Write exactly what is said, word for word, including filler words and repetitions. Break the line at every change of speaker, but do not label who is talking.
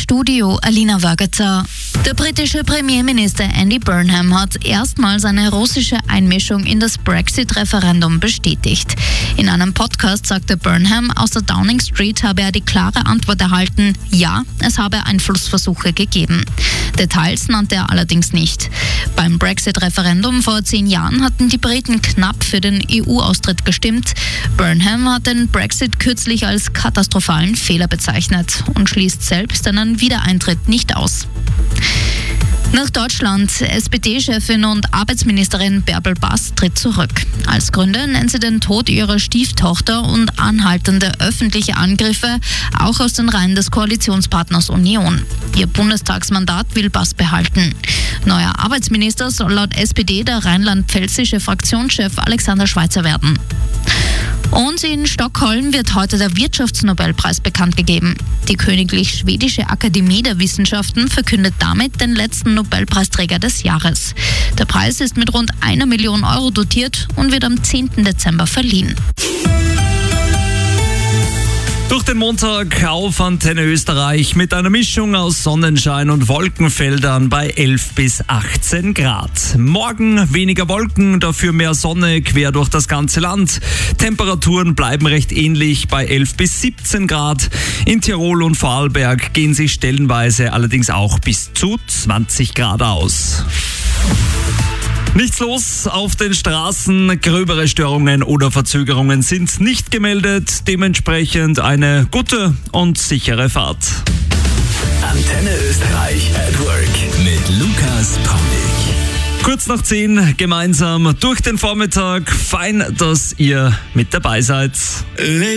Studio Alina Wagater. Der britische Premierminister Andy Burnham hat erstmals eine russische Einmischung in das Brexit-Referendum bestätigt. In einem Podcast sagte Burnham, aus der Downing Street habe er die klare Antwort erhalten, ja, es habe Einflussversuche gegeben. Details nannte er allerdings nicht. Beim Brexit-Referendum vor zehn Jahren hatten die Briten knapp für den E U-Austritt gestimmt. Burnham hat den Brexit kürzlich als katastrophalen Fehler bezeichnet und schließt selbst einen Wiedereintritt nicht aus. Nach Deutschland. S P D-Chefin und Arbeitsministerin Bärbel Baas tritt zurück. Als Gründe nennt sie den Tod ihrer Stieftochter und anhaltende öffentliche Angriffe, auch aus den Reihen des Koalitionspartners Union. Ihr Bundestagsmandat will Baas behalten. Neuer Arbeitsminister soll laut S P D der rheinland-pfälzische Fraktionschef Alexander Schweitzer werden. Und in Stockholm wird heute der Wirtschaftsnobelpreis bekannt gegeben. Die Königlich Schwedische Akademie der Wissenschaften verkündet damit den letzten Nobelpreisträger des Jahres. Der Preis ist mit rund einer Million Euro dotiert und wird am zehnten Dezember verliehen.
Durch den Montag auf Antenne Österreich mit einer Mischung aus Sonnenschein und Wolkenfeldern bei elf bis achtzehn Grad. Morgen weniger Wolken, dafür mehr Sonne quer durch das ganze Land. Temperaturen bleiben recht ähnlich bei elf bis siebzehn Grad. In Tirol und Vorarlberg gehen sie stellenweise allerdings auch bis zu zwanzig Grad aus. Nichts los auf den Straßen, gröbere Störungen oder Verzögerungen sind nicht gemeldet, dementsprechend eine gute und sichere Fahrt.
Antenne Österreich at Work mit Lukas Paulik.
Kurz nach zehn gemeinsam durch den Vormittag. Fein, dass ihr mit dabei seid.